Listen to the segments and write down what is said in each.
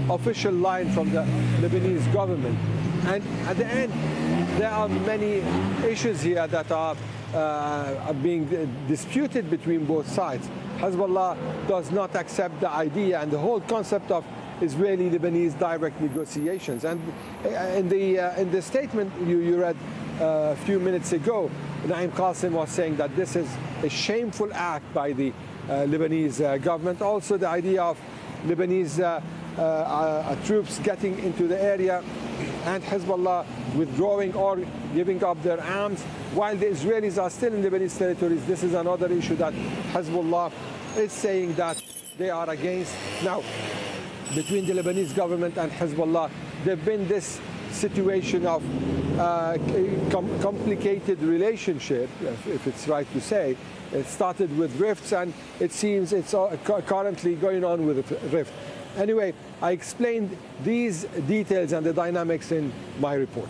official line from the Lebanese government. And at the end, there are many issues here that are being disputed between both sides. Hezbollah does not accept the idea and the whole concept of Israeli-Lebanese direct negotiations. And in the statement you read a few minutes ago, Naim Qasim was saying that this is a shameful act by the Lebanese government. Also, the idea of Lebanese troops getting into the area and Hezbollah withdrawing or giving up their arms while the Israelis are still in Lebanese territories. This is another issue that Hezbollah is saying that they are against. Now, between the Lebanese government and Hezbollah, there's been this situation of complicated relationship, if it's right to say. It started with rifts, and it seems it's currently going on with a rift. Anyway, I explained these details and the dynamics in my report.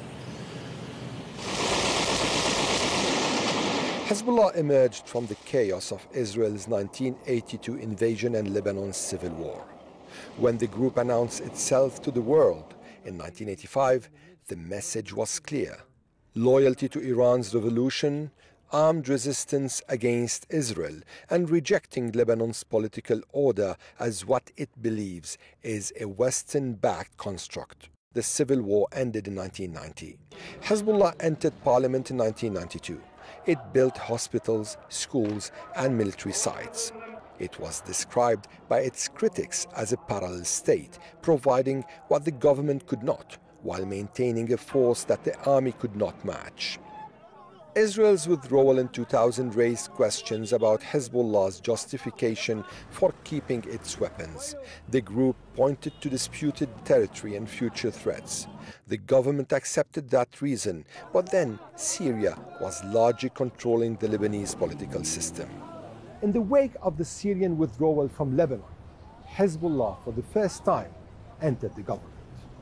Hezbollah emerged from the chaos of Israel's 1982 invasion and Lebanon's civil war. When the group announced itself to the world in 1985, the message was clear: loyalty to Iran's revolution, armed resistance against Israel, and rejecting Lebanon's political order as what it believes is a Western-backed construct. The civil war ended in 1990. Hezbollah entered parliament in 1992. It built hospitals, schools, and military sites. It was described by its critics as a parallel state, providing what the government could not, while maintaining a force that the army could not match. Israel's withdrawal in 2000 raised questions about Hezbollah's justification for keeping its weapons. The group pointed to disputed territory and future threats. The government accepted that reason, but then Syria was largely controlling the Lebanese political system. In the wake of the Syrian withdrawal from Lebanon, Hezbollah, for the first time, entered the government.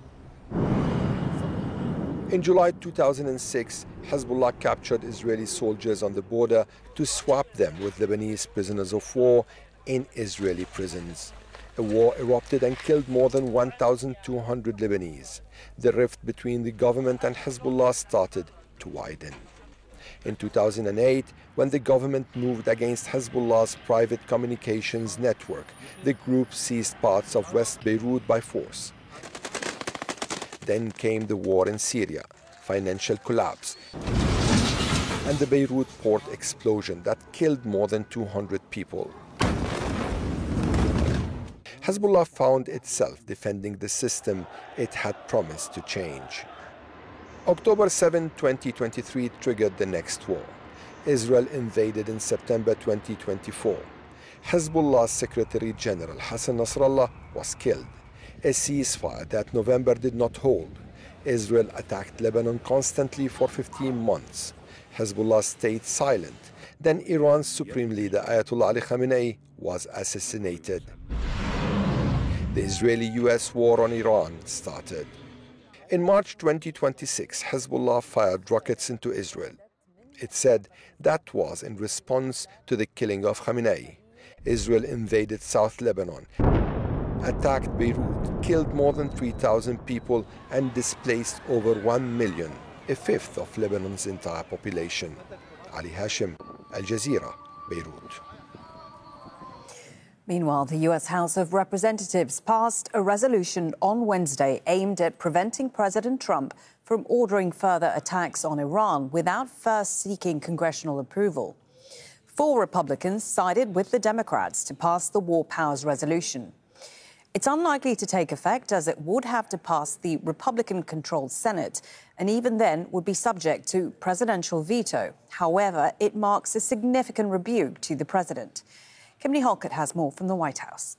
In July 2006, Hezbollah captured Israeli soldiers on the border to swap them with Lebanese prisoners of war in Israeli prisons. A war erupted and killed more than 1,200 Lebanese. The rift between the government and Hezbollah started to widen. In 2008, when the government moved against Hezbollah's private communications network, the group seized parts of West Beirut by force. Then came the war in Syria, financial collapse, and the Beirut port explosion that killed more than 200 people. Hezbollah found itself defending the system it had promised to change. October 7, 2023 triggered the next war. Israel invaded in September 2024. Hezbollah's Secretary General Hassan Nasrallah was killed. A ceasefire that November did not hold. Israel attacked Lebanon constantly for 15 months. Hezbollah stayed silent. Then Iran's Supreme Leader Ayatollah Ali Khamenei was assassinated. The Israeli-US war on Iran started. In March 2026, Hezbollah fired rockets into Israel. It said that was in response to the killing of Khamenei. Israel invaded South Lebanon, attacked Beirut, killed more than 3,000 people, and displaced over 1 million, a fifth of Lebanon's entire population. Ali Hashim, Al Jazeera, Beirut. Meanwhile, the U.S. House of Representatives passed a resolution on Wednesday aimed at preventing President Trump from ordering further attacks on Iran without first seeking congressional approval. 4 Republicans sided with the Democrats to pass the War Powers Resolution. It's unlikely to take effect as it would have to pass the Republican-controlled Senate and even then would be subject to presidential veto. However, it marks a significant rebuke to the president. Kimberly Halkett has more from the White House.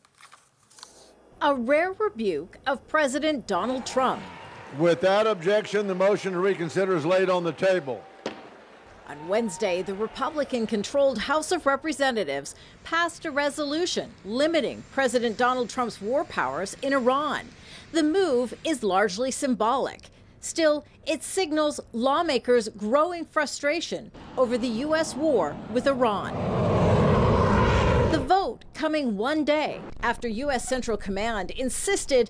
A rare rebuke of President Donald Trump. Without objection, the motion to reconsider is laid on the table. On Wednesday, the Republican-controlled House of Representatives passed a resolution limiting President Donald Trump's war powers in Iran. The move is largely symbolic. Still, it signals lawmakers' growing frustration over the U.S. war with Iran. The vote coming one day after U.S. Central Command insisted